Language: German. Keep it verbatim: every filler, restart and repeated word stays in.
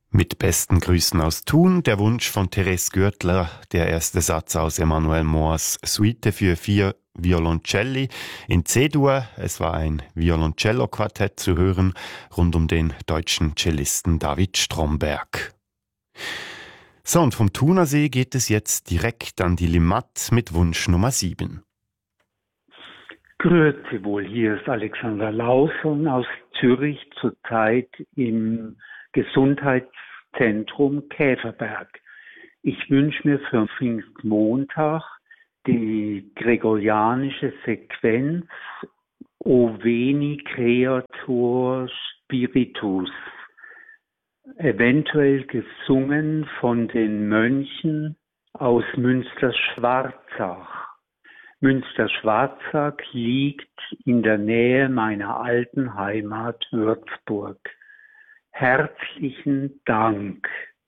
Mit besten Grüßen aus Thun, der Wunsch von Therese Gürtler, der erste Satz aus Emanuel Moors Suite für vier Violoncelli in C-Dur. Es war ein Violoncello-Quartett zu hören, rund um den deutschen Cellisten David Stromberg. So, und vom Thunersee geht es jetzt direkt an die Limmat mit Wunsch Nummer sieben. Grüezi wohl, hier ist Alexander Lausson aus Zürich, zurzeit im Gesundheitszentrum Käferberg. Ich wünsche mir für Pfingstmontag die gregorianische Sequenz O Veni Creator Spiritus, eventuell gesungen von den Mönchen aus Münster-Schwarzach. Münster-Schwarzach liegt in der Nähe meiner alten Heimat Würzburg. Herzlichen Dank.